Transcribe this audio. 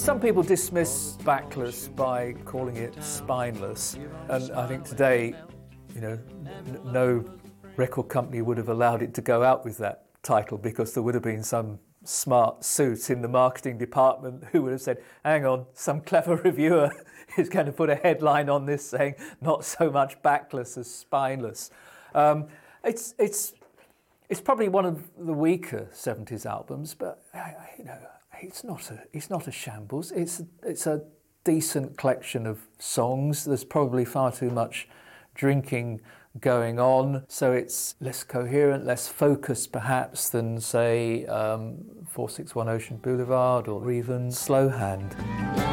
Some people dismiss Backless by calling it spineless, and I think today, no record company would have allowed it to go out with that title, because there would have been some smart suit in the marketing department who would have said, hang on, some clever reviewer is going to put a headline on this saying not so much backless as spineless. It's probably one of the weaker 70s albums, but it's not a shambles. It's a decent collection of songs. There's probably far too much drinking going on, so it's less coherent, less focused perhaps than, say, 461 Ocean Boulevard or even Slow Hand.